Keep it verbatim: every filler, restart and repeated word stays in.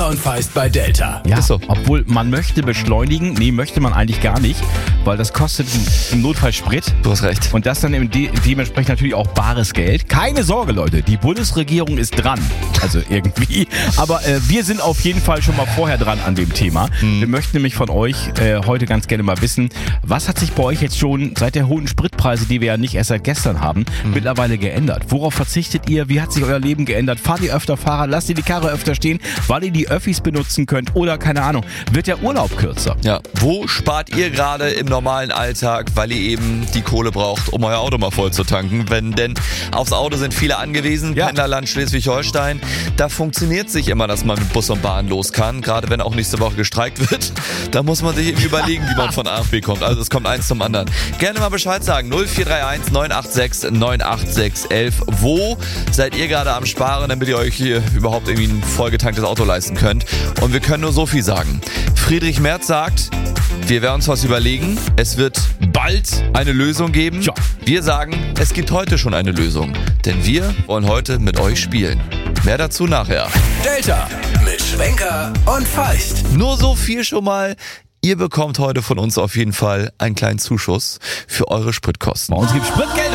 Schwenker und Feist bei Delta. Ja, ist so. Obwohl man möchte beschleunigen, nee, möchte man eigentlich gar nicht, weil das kostet im Notfall Sprit. Du hast recht. Und das dann eben de- dementsprechend natürlich auch bares Geld. Keine Sorge, Leute, die Bundesregierung ist dran. Also irgendwie. Aber äh, wir sind auf jeden Fall schon mal vorher dran an dem Thema. Mhm. Wir möchten nämlich von euch äh, heute ganz gerne mal wissen, was hat sich bei euch jetzt schon seit der hohen Spritpreise, die wir ja nicht erst seit gestern haben, mhm. mittlerweile geändert? Worauf verzichtet ihr? Wie hat sich euer Leben geändert? Fahrt ihr öfter Fahrrad? Lasst ihr die Karre öfter stehen, weil ihr die Öffis benutzen könnt? Oder, keine Ahnung, wird der Urlaub kürzer? Ja, wo spart ihr gerade im normalen Alltag, weil ihr eben die Kohle braucht, um euer Auto mal voll zu tanken? Wenn denn aufs Auto sind viele angewiesen, ja. Pendlerland Schleswig-Holstein, da funktioniert sich immer, dass man mit Bus und Bahn los kann, gerade wenn auch nächste Woche gestreikt wird. Da muss man sich eben überlegen, wie man von A nach B kommt. Also es kommt eins zum anderen. Gerne mal Bescheid sagen. null vier drei eins neun acht sechs neun acht sechs eins eins. Wo seid ihr gerade am Sparen, damit ihr euch hier überhaupt irgendwie ein vollgetanktes Auto leisten könnt? Und wir können nur so viel sagen. Friedrich Merz sagt, wir werden uns was überlegen. Es wird bald eine Lösung geben. Ja. Wir sagen, es gibt heute schon eine Lösung. Denn wir wollen heute mit euch spielen. Mehr dazu nachher. Delta mit Schwenker und Feist. Nur so viel schon mal. Ihr bekommt heute von uns auf jeden Fall einen kleinen Zuschuss für eure Spritkosten. Bei uns gibt Spritgeld.